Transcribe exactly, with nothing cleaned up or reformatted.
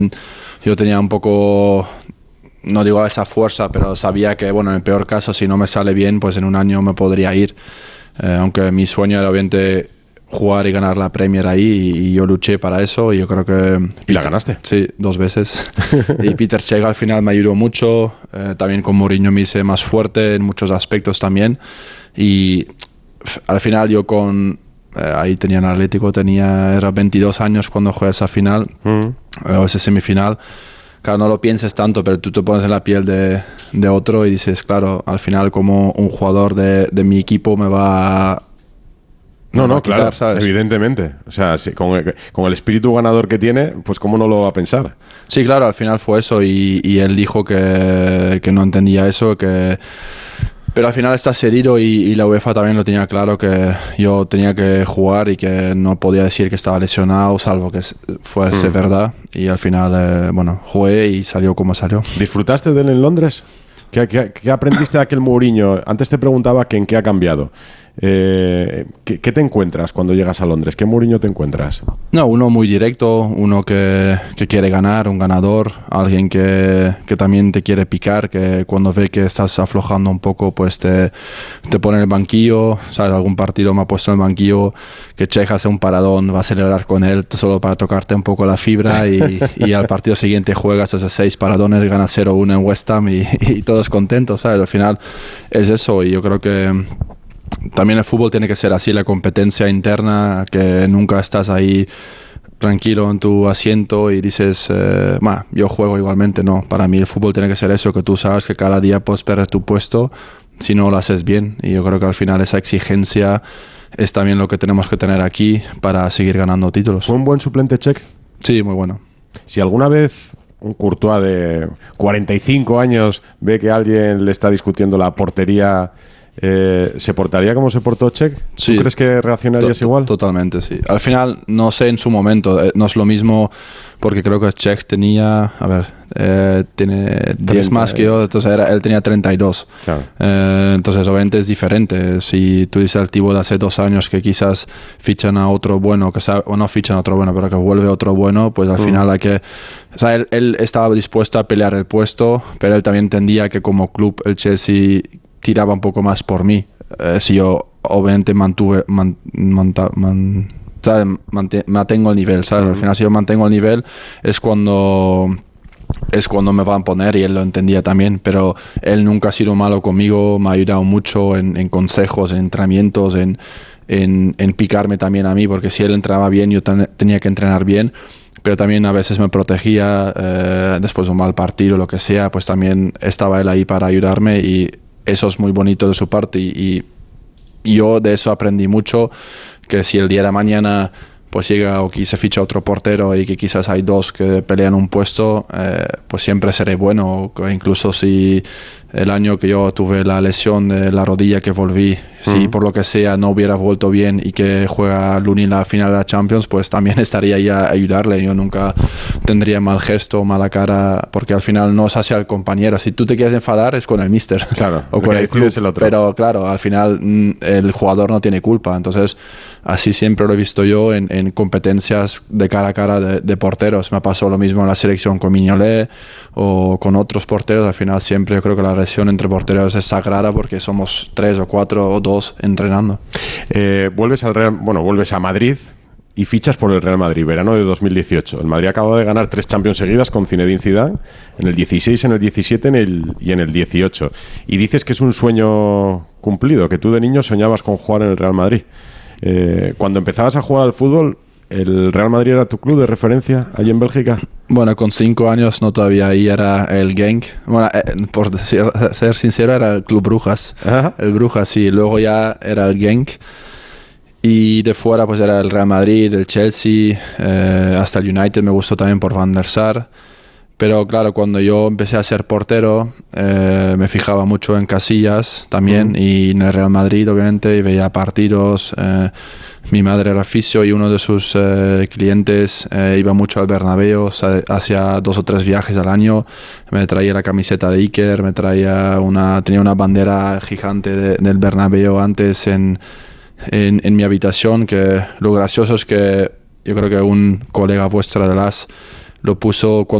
yo tenía un poco, no digo esa fuerza, pero sabía que, bueno, en el peor caso, si no me sale bien, pues en un año me podría ir. Eh, aunque mi sueño era obviamente jugar y ganar la Premier ahí, y, y yo luché para eso, y yo creo que... ¿Y Peter, la ganaste? Sí, dos veces. Y Peter Cech al final me ayudó mucho, eh, también con Mourinho me hice más fuerte en muchos aspectos también, y al final yo con... Eh, ahí tenía en Atlético, tenía, era veintidós años cuando jugué esa final, mm. eh, esa semifinal. Claro, no lo pienses tanto, pero tú te pones en la piel de, de otro y dices, claro, al final como un jugador de, de mi equipo me va a... No, no, quitar, claro, ¿sabes? Evidentemente. O sea, sí, con, el, con el espíritu ganador que tiene, pues cómo no lo va a pensar. Sí, claro, al final fue eso, y, y él dijo que, que no entendía eso, que... Pero al final está cedido, y, y la UEFA también lo tenía claro, que yo tenía que jugar y que no podía decir que estaba lesionado, salvo que fuese mm. verdad. Y al final, eh, bueno, jugué y salió como salió. ¿Disfrutaste de él en Londres? ¿Qué, qué, qué aprendiste de aquel Mourinho? Antes te preguntaba que en qué ha cambiado. Eh, ¿qué, ¿Qué te encuentras cuando llegas a Londres? ¿Qué Mourinho te encuentras? No, uno muy directo, uno que, que quiere ganar, un ganador, alguien que, que también te quiere picar, que cuando ve que estás aflojando un poco, pues te, te pone en el banquillo. ¿Sabes? Algún partido me ha puesto en el banquillo, que Cech hace un paradón, va a celebrar con él solo para tocarte un poco la fibra, y, y al partido siguiente juegas esos seis paradones, ganas cero uno en West Ham, y, y todos contentos, ¿sabes? Al final es eso, y yo creo que también el fútbol tiene que ser así, la competencia interna, que nunca estás ahí tranquilo en tu asiento y dices, eh, yo juego igualmente. No, para mí el fútbol tiene que ser eso, que tú sabes que cada día puedes perder tu puesto si no lo haces bien, y yo creo que al final esa exigencia es también lo que tenemos que tener aquí para seguir ganando títulos. ¿Fue un buen suplente Cech? Sí, muy bueno. Si alguna vez un Courtois de cuarenta y cinco años ve que alguien le está discutiendo la portería, Eh, ¿se portaría como se portó Cech? Sí. ¿Tú crees que reaccionarías to igual? Totalmente, sí. Al final, no sé en su momento, eh, no es lo mismo, porque creo que Cech tenía, a ver, eh, tiene diez más que yo, entonces era, él tenía treinta y dos. Claro. Eh, entonces, obviamente es diferente. Si tú dices al tipo de hace dos años que quizás fichan a otro bueno, que sabe, o no fichan a otro bueno, pero que vuelve otro bueno, pues al mm. final hay que... O sea, él, él estaba dispuesto a pelear el puesto, pero él también entendía que como club el Chelsea tiraba un poco más por mí. Eh, si yo obviamente mantuve, man, manta, man, ¿sabes? Mante, mantengo el nivel, ¿sabes? Uh-huh. Al final, si yo mantengo el nivel, es cuando, es cuando me van a poner, y él lo entendía también, pero él nunca ha sido malo conmigo, me ha ayudado mucho en, en consejos, en entrenamientos, en, en, en picarme también a mí, porque si él entrenaba bien, yo ten, tenía que entrenar bien, pero también a veces me protegía, eh, después de un mal partido o lo que sea, pues también estaba él ahí para ayudarme, y eso es muy bonito de su parte, y, y yo de eso aprendí mucho, que si el día de mañana pues llega o que se ficha otro portero y que quizás hay dos que pelean un puesto, eh, pues siempre seré bueno. Incluso si el año que yo tuve la lesión de la rodilla que volví, si uh-huh. por lo que sea no hubiera vuelto bien y que juega Luni la final de la Champions, pues también estaría ahí a ayudarle. Yo nunca tendría mal gesto, mala cara, porque al final no es hacia el compañero. Si tú te quieres enfadar es con el míster. Claro, o con el club, el otro. Pero claro, al final el jugador no tiene culpa. Entonces, así siempre lo he visto yo en, en competencias de cara a cara de, de porteros. Me pasó lo mismo en la selección con Mignolet o con otros porteros. Al final siempre yo creo que la relación entre porteros es sagrada, porque somos tres o cuatro o dos entrenando. Eh, vuelves al Real, bueno, vuelves a Madrid y fichas por el Real Madrid, verano de dos mil dieciocho. El Madrid acaba de ganar tres Champions seguidas con Zinedine Zidane, en el dieciséis, en el diecisiete en el, y en el dieciocho. Y dices que es un sueño cumplido, que tú de niño soñabas con jugar en el Real Madrid. Eh, cuando empezabas a jugar al fútbol, ¿el Real Madrid era tu club de referencia allí en Bélgica? Bueno, con cinco años no, todavía ahí era el Genk. Bueno, eh, por decir, ser sincero, era el Club Brujas. Ajá. El Brujas, sí. Luego ya era el Genk. Y de fuera pues era el Real Madrid, el Chelsea, eh, hasta el United me gustó también por Van der Sar. Pero claro, cuando yo empecé a ser portero, eh, me fijaba mucho en Casillas también, uh-huh. y en el Real Madrid obviamente, y veía partidos. Eh, mi madre era fisio y uno de sus eh, clientes eh, iba mucho al Bernabéu, o sea, hacía dos o tres viajes al año. Me traía la camiseta de Iker, me traía una, tenía una bandera gigante de, del Bernabéu antes en, en, en mi habitación, que lo gracioso es que yo creo que un colega vuestro de las lo puso cuando